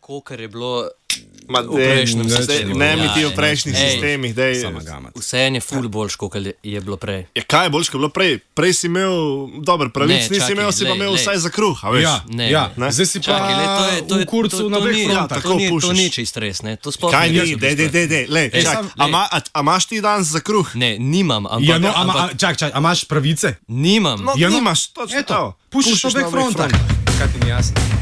Kakor je bilo v prejšnjem sistemu. Ne mi ti v prejšnjih sistemih. Vseeno je ful boljš, kot je bilo prej. Kaj je boljš, kot je bilo prej? Prej si imel dober pravic, nisi imel, si pa imel vsaj za kruh. Zdaj si pa v kurcu na dveh frontah. To ni čist res. Kaj ni? A imaš ti danes za kruh? Ne, nimam. Čakaj, a imaš pravice? Nimam. Nimaš, točno to. Pušiš na dveh frontah. Kaj ti ni jasno?